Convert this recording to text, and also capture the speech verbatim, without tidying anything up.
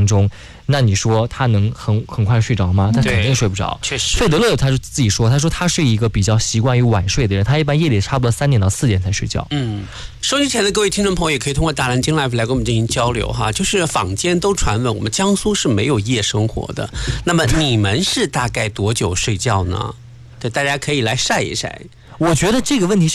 钟，那你说他能很很快睡着吗？他肯定睡不着。 确实， 费德勒他是自己说，他说他是一个比较习惯于晚睡的人，他一般夜里差不多三点到四点才睡觉。 嗯，收音机前的各位听众朋友也可以通过大蓝鲸 Live 来跟我们进行交流哈。就是坊间都传闻我们江苏是没有夜生活的，那么你们是大概多久睡觉呢？对，大家可以来晒一晒。 我觉得这个问题